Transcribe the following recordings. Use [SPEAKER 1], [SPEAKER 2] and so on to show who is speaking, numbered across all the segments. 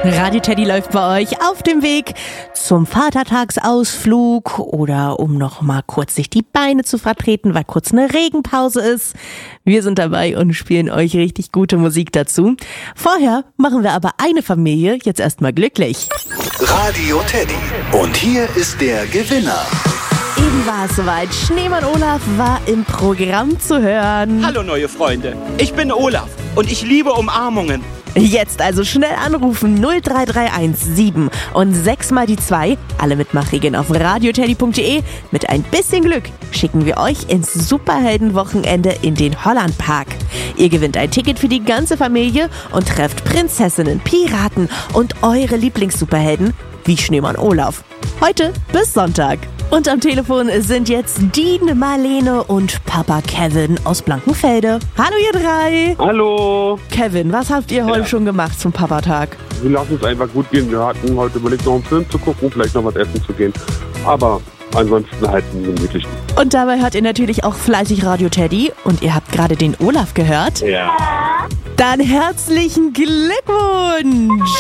[SPEAKER 1] Radio Teddy läuft bei euch auf dem Weg zum Vatertagsausflug oder um noch mal kurz sich die Beine zu vertreten, weil kurz eine Regenpause ist. Wir sind dabei und spielen euch richtig gute Musik dazu. Vorher machen wir aber eine Familie jetzt erstmal glücklich.
[SPEAKER 2] Radio Teddy. Und hier ist der Gewinner.
[SPEAKER 1] Eben war es soweit. Schneemann Olaf war im Programm zu hören.
[SPEAKER 3] Hallo neue Freunde, ich bin Olaf und ich liebe Umarmungen.
[SPEAKER 1] Jetzt also schnell anrufen 03317 und 6 mal die 2. Alle Mitmachregeln auf radioteddy.de. Mit ein bisschen Glück schicken wir euch ins Superheldenwochenende in den Hollandpark. Ihr gewinnt ein Ticket für die ganze Familie und trefft Prinzessinnen, Piraten und eure Lieblingssuperhelden wie Schneemann Olaf. Heute bis Sonntag. Und am Telefon sind jetzt Dean, Marlene und Papa Kevin aus Blankenfelde. Hallo ihr drei.
[SPEAKER 4] Hallo.
[SPEAKER 1] Kevin, was habt ihr heute schon gemacht zum Papatag?
[SPEAKER 4] Wir lassen es einfach gut gehen. Wir hatten heute überlegt, noch einen Film zu gucken, vielleicht noch was essen zu gehen. Aber ansonsten halt einen gemütlichen.
[SPEAKER 1] Und dabei hört ihr natürlich auch fleißig Radio Teddy. Und ihr habt gerade den Olaf gehört.
[SPEAKER 4] Ja.
[SPEAKER 1] Dann herzlichen Glückwunsch!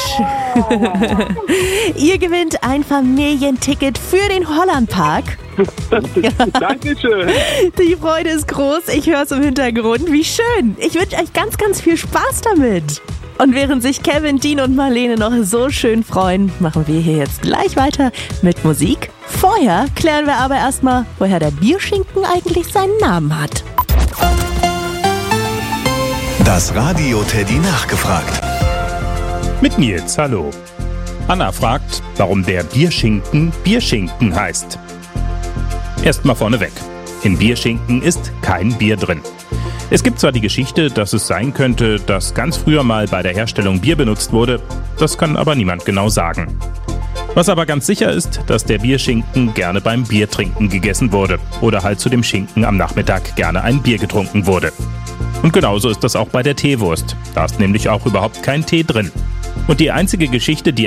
[SPEAKER 1] Ihr gewinnt ein Familienticket für den Hollandpark.
[SPEAKER 4] Dankeschön.
[SPEAKER 1] Die Freude ist groß. Ich höre es im Hintergrund. Wie schön. Ich wünsche euch ganz, ganz viel Spaß damit. Und während sich Kevin, Dean und Marlene noch so schön freuen, machen wir hier jetzt gleich weiter mit Musik. Vorher klären wir aber erstmal, woher der Bierschinken eigentlich seinen Namen hat.
[SPEAKER 2] Das Radio Teddy nachgefragt.
[SPEAKER 5] Mit Nils, hallo. Anna fragt, warum der Bierschinken Bierschinken heißt. Erstmal vorneweg. In Bierschinken ist kein Bier drin. Es gibt zwar die Geschichte, dass es sein könnte, dass ganz früher mal bei der Herstellung Bier benutzt wurde, das kann aber niemand genau sagen. Was aber ganz sicher ist, dass der Bierschinken gerne beim Biertrinken gegessen wurde oder halt zu dem Schinken am Nachmittag gerne ein Bier getrunken wurde. Und genauso ist das auch bei der Teewurst. Da ist nämlich auch überhaupt kein Tee drin. Und die einzige Geschichte, die